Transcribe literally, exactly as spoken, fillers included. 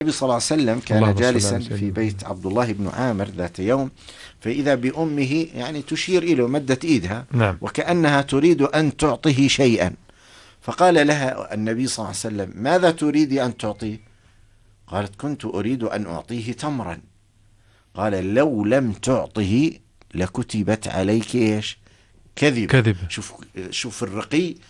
النبي صلى الله عليه وسلم كان اللهم صل على جالسا في سيدنا. بيت عبد الله بن عامر ذات يوم، فإذا بأمه يعني تشير إليه، مدت إيدها نعم. وكأنها تريد أن تعطيه شيئا، فقال لها النبي صلى الله عليه وسلم: ماذا تريد أن تعطيه؟ قالت: كنت أريد أن أعطيه تمرا. قال: لو لم تعطه لكتبت عليك إيش؟ كذب. كذب. شوف شوف الرقي